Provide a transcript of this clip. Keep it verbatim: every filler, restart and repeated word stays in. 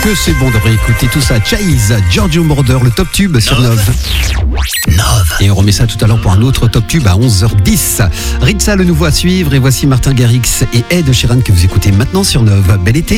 que c'est bon de réécouter tout ça. Chase, Giorgio Moroder, le top tube sur Nove. Nove. Et on remet ça tout à l'heure pour un autre top tube à onze heures dix. Ritza, le nouveau à suivre. Et voici Martin Garrix et Ed Sheeran que vous écoutez maintenant sur Nove. Bel été.